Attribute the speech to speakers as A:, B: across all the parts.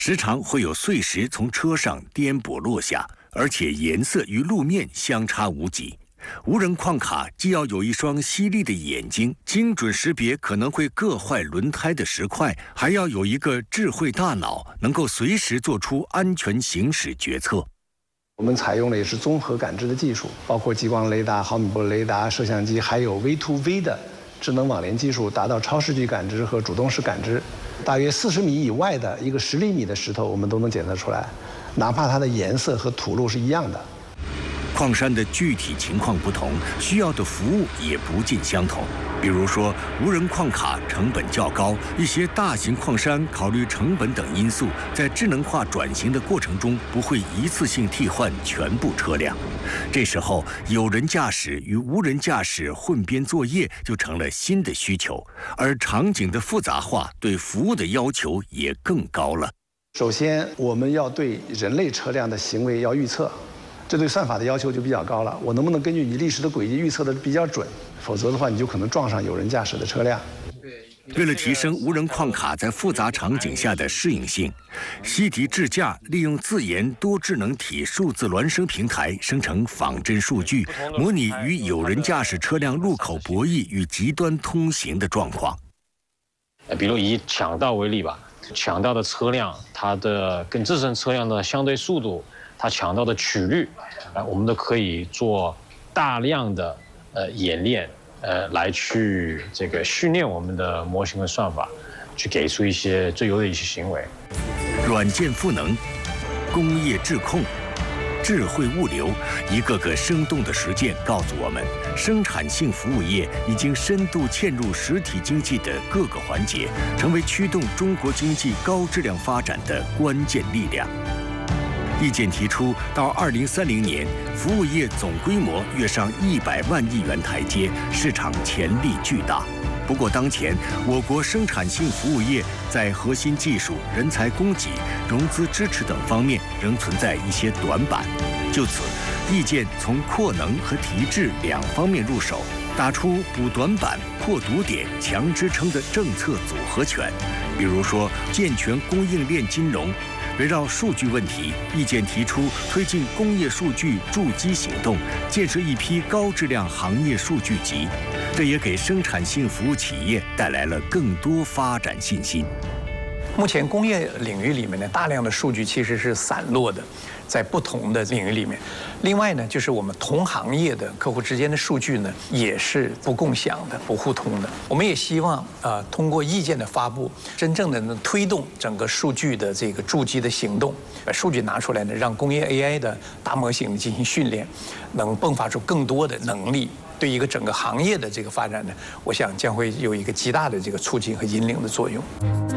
A: 时常会有碎石从车上颠簸落下，而且颜色与路面相差无几。无人矿卡既要有一双犀利的眼睛，精准识别可能会硌坏轮胎的石块，还要有一个智慧大脑，能够随时做出安全行驶决策。
B: 我们采用的也是综合感知的技术，包括激光雷达、毫米波雷达、摄像机，还有 V2V 的智能网联技术，达到超视距感知和主动式感知。大约40米以外的一个10厘米的石头，我们都能检测出来，哪怕它的颜色和土路是一样的。
A: 矿山的具体情况不同，需要的服务也不尽相同。比如说，无人矿卡成本较高，一些大型矿山考虑成本等因素，在智能化转型的过程中，不会一次性替换全部车辆。这时候，有人驾驶与无人驾驶混编作业就成了新的需求，而场景的复杂化对服务的要求也更高了。
B: 首先，我们要对人类车辆的行为要预测。这对算法的要求就比较高了，我能不能根据你历史的轨迹预测的比较准？否则的话，你就可能撞上有人驾驶的车辆。
A: 为了提升无人矿卡在复杂场景下的适应性，西迪智驾利用自研多智能体数字孪生平台生成仿真数据，模拟与有人驾驶车辆路口博弈与极端通行的状况。
C: 比如以抢道为例吧，抢道的车辆，它的跟自身车辆的相对速度，它抢道的曲率，我们都可以做大量的演练，来去这个训练我们的模型和算法，去给出一些最优的一些行为。
A: 软件赋能、工业智控、智慧物流，一个个生动的实践告诉我们，生产性服务业已经深度嵌入实体经济的各个环节，成为驱动中国经济高质量发展的关键力量。意见提出，到2030年，服务业总规模跃上100万亿元台阶，市场潜力巨大。不过，当前我国生产性服务业在核心技术、人才供给、融资支持等方面仍存在一些短板。就此，意见从扩能和提质两方面入手，打出补短板、破堵点、强支撑的政策组合拳。比如说，健全供应链金融。围绕数据问题，意见提出推进工业数据筑基行动，建设一批高质量行业数据集，这也给生产性服务企业带来了更多发展信心。
D: 目前工业领域里面呢，大量的数据其实是散落的，在不同的领域里面。另外呢，就是我们同行业的客户之间的数据呢，也是不共享的、不互通的。我们也希望通过意见的发布，真正的能推动整个数据的这个筑基的行动，把数据拿出来呢，让工业 AI 的大模型进行训练，能迸发出更多的能力。对一个整个行业的这个发展呢，我想将会有一个极大的这个促进和引领的作用。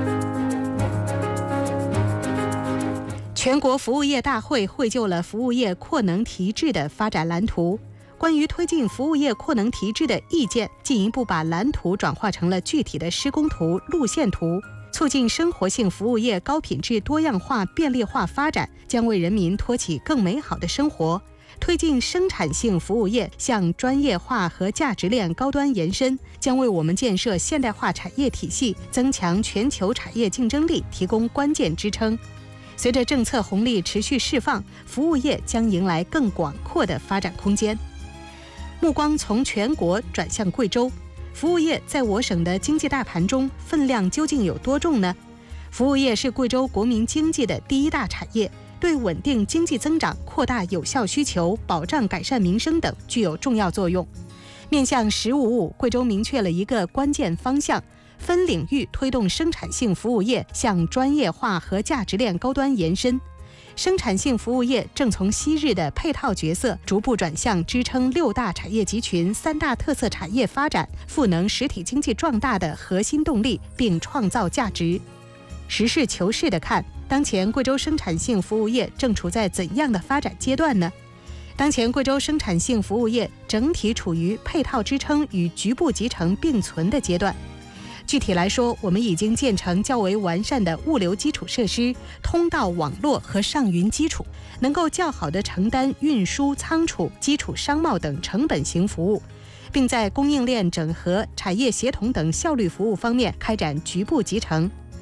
E: 全国服务业大会绘就了服务业扩能提质的发展蓝图。关于推进服务业扩能提质的意见，进一步把蓝图转化成了具体的施工图、路线图。促进生活性服务业高品质、多样化、便利化发展，将为人民托起更美好的生活。推进生产性服务业向专业化和价值链高端延伸，将为我们建设现代化产业体系、增强全球产业竞争力提供关键支撑。随着政策红利持续释放，服务业将迎来更广阔的发展空间。目光从全国转向贵州，服务业在我省的经济大盘中分量究竟有多重呢？服务业是贵州国民经济的第一大产业，对稳定经济增长、扩大有效需求、保障改善民生等具有重要作用。面向“1055”，贵州明确了一个关键方向，分领域推动生产性服务业向专业化和价值链高端延伸。生产性服务业正从昔日的配套角色逐步转向支撑6大产业集群、3大特色产业发展、赋能实体经济壮大的核心动力，并创造价值。实事求是地看，当前贵州生产性服务业正处在怎样的发展阶段呢？当前贵州生产性服务业整体处于配套支撑与局部集成并存的阶段。具体来说，我们已经建成较为完善的物流基础设施、通道网络和上云基础，能够较好地承担运输、仓储、基础商贸等成本型服务，并在供应链整合、产业协同等效率服务方面开展局部集成。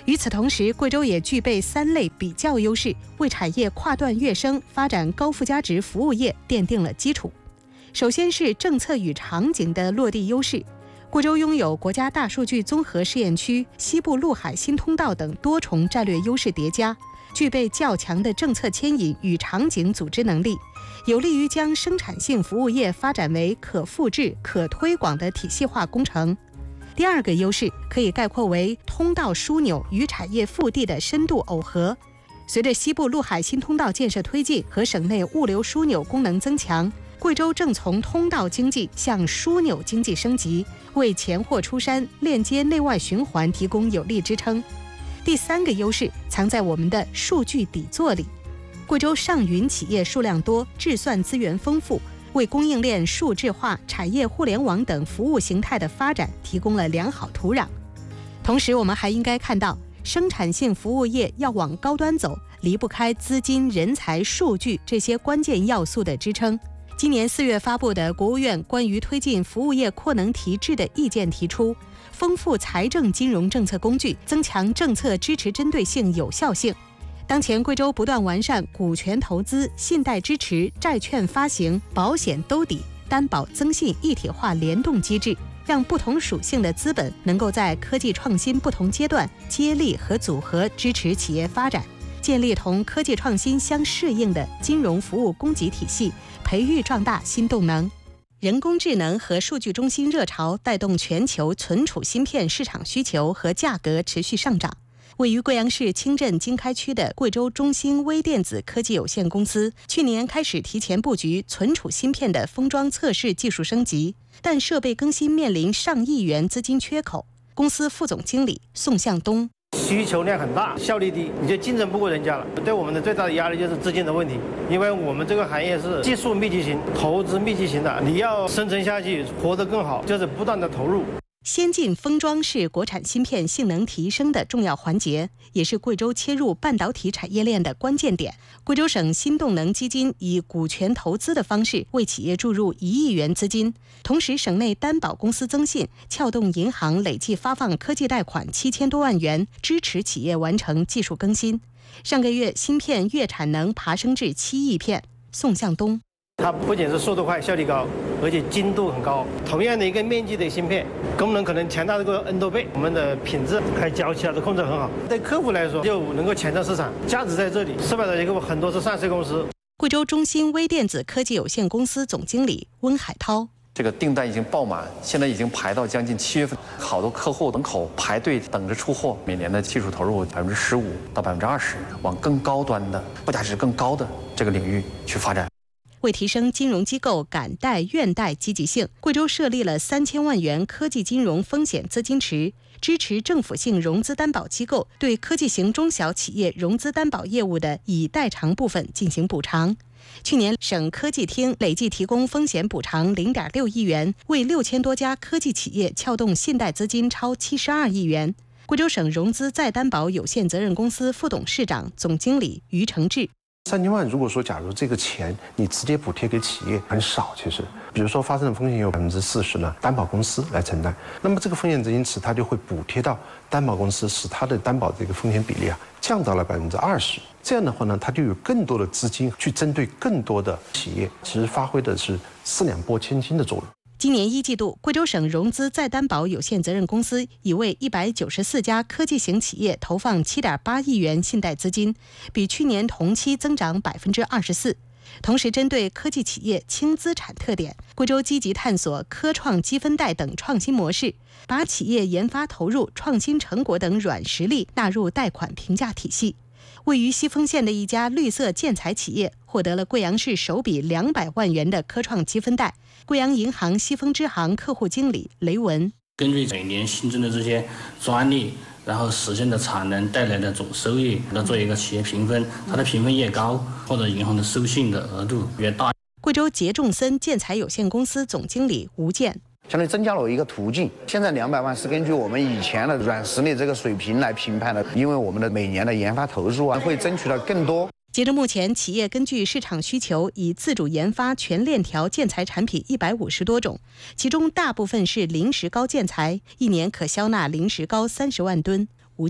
E: 与此同时，贵州也具备3类比较优势，为产业跨段跃升、发展高附加值服务业奠定了基础。首先是政策与场景的落地优势。贵州拥有国家大数据综合试验区、西部陆海新通道等多重战略优势叠加，具备较强的政策牵引与场景组织能力，有利于将生产性服务业发展为可复制、可推广的体系化工程。第二个优势可以概括为通道枢纽与产业腹地的深度耦合。随着西部陆海新通道建设推进和省内物流枢纽功能增强，贵州正从通道经济向枢纽经济升级，为钱货出山、链接内外循环提供有力支撑。第三个优势藏在我们的数据底座里。贵州上云企业数量多，制算资源丰富，为供应链数字化、产业互联网等服务形态的发展提供了良好土壤。同时，我们还应该看到，生产性服务业要往高端走，离不开资金、人才、数据这些关键要素的支撑。今年4月发布的国务院关于推进服务业扩能提质的意见提出，丰富财政金融政策工具，增强政策支持针对性、有效性。当前，贵州不断完善股权投资、信贷支持、债券发行、保险兜底、担保增信一体化联动机制，让不同属性的资本能够在科技创新不同阶段接力和组合支持企业发展，建立同科技创新相适应的金融服务供给体系，培育壮大新动能。人工智能和数据中心热潮带动全球存储芯片市场需求和价格持续上涨。位于贵阳市清镇经开区的贵州中兴微电子科技有限公司，去年开始提前布局存储芯片的封装测试技术升级，但设备更新面临上亿元资金缺口。公司副总经理宋向东：
F: 需求量很大，效率低，你就竞争不过人家了。对我们的最大的压力就是资金的问题，因为我们这个行业是技术密集型、投资密集型的，你要生存下去、活得更好，就是不断的投入。
E: 先进封装是国产芯片性能提升的重要环节，也是贵州切入半导体产业链的关键点。贵州省新动能基金以股权投资的方式为企业注入1亿元资金，同时省内担保公司增信、撬动银行累计发放科技贷款7000多万元，支持企业完成技术更新。上个月芯片月产能爬升至7亿片。宋向东：
F: 它不仅是速度快、效率高，而且精度很高。同样的一个面积的芯片，功能可能强大这个 N 多倍。我们的品质还有交期都控制很好，对客户来说就能够抢占市场，价值在这里。400多家很多是上市公司。
E: 贵州中兴微电子科技有限公司总经理温海涛：
G: 这个订单已经爆满，现在已经排到将近7月份，好多客户门口排队等着出货。每年的技术投入15%到20%，往更高端的、附加值更高的这个领域去发展。
E: 为提升金融机构敢贷愿贷积极性，贵州设立了3000万元科技金融风险资金池，支持政府性融资担保机构对科技型中小企业融资担保业务的已代偿部分进行补偿。去年，省科技厅累计提供风险补偿0.6亿元，为6000多家科技企业撬动信贷资金超72亿元。贵州省融资再担保有限责任公司副董事长、总经理于承志
H: ：3000万，如果说假如这个钱你直接补贴给企业很少，其实，比如说发生的风险有40%呢，担保公司来承担，那么这个风险资金池它就会补贴到担保公司，使它的担保这个风险比例降到了20%。这样的话呢，它就有更多的资金去针对更多的企业，其实发挥的是4两拨千斤的作用。
E: 今年1季度，贵州省融资再担保有限责任公司已为194家科技型企业投放7.8亿元信贷资金，比去年同期增长24%。同时，针对科技企业轻资产特点，贵州积极探索科创积分贷等创新模式，把企业研发投入、创新成果等软实力纳入贷款评价体系。位于西丰县的一家绿色建材企业获得了贵阳市首笔200万元的科创积分贷。贵阳银行西丰支行客户经理雷文：
I: 根据每年新增的这些专利，然后实现的产能带来的总收益，来做一个企业评分，它的评分越高，或者银行的授信的额度越大。
E: 贵州杰仲森建材有限公司总经理吴健：
J: 相当于增加了一个途径。现在200万是根据我们以前的软实力这个水平来评判的，因为我们的每年的研发投入会争取到更多。
E: 截至目前，企业根据市场需求，已自主研发全链条建材产品150多种，其中大部分是零石膏建材，一年可销纳零石膏30万吨。吴健：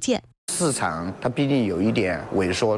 J: 市场它毕竟有一点萎缩，